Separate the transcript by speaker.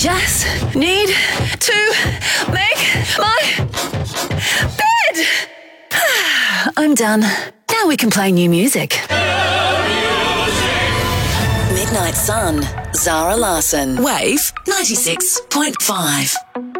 Speaker 1: just need to make my bed. I'm done. Now we can play new music. Midnight Sun, Zara Larsson. Wave 96.5.